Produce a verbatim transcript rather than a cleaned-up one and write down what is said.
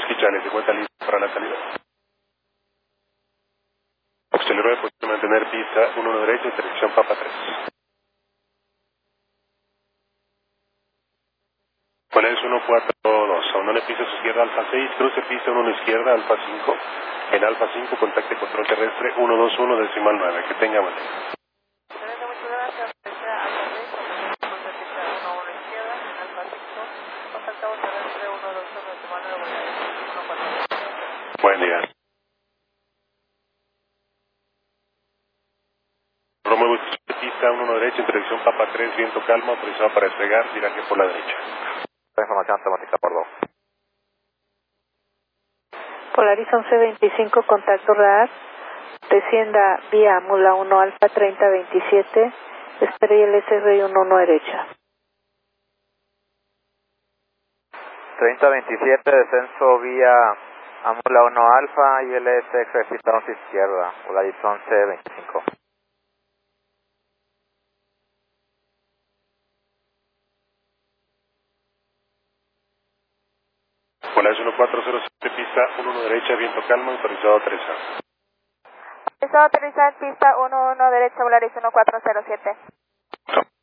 Chale, se encuentra listo para la salida. Auxiliar nueve, puede mantener pista uno uno derecha, intersección Papa tres. ¿Cuál es uno cuatro dos? A uno le pisa su izquierda, alfa seis, cruce pista uno izquierda, alfa cinco. En alfa cinco, contacte control terrestre uno dos uno, decimal nueve. Que tenga buen día. Buen día. Romeo, pista uno uno derecha, intersección Papa tres, viento calmo, autorizado para despegar, viraje por la derecha. Información automática por dos. Polaris once veinticinco, contacto radar. Descienda vía Mula uno Alfa treinta veintisiete. Espera y el S R uno uno derecha. treinta veintisiete, descenso vía Amula uno Alfa y L S X once izquierda. Polaris once veinticinco. Polaris uno cuatro cero siete, pista uno uno derecha, viento calmo, autorizado a aterrizar. Autorizado a aterrizar, pista uno uno derecha, Polaris uno cuatro cero siete.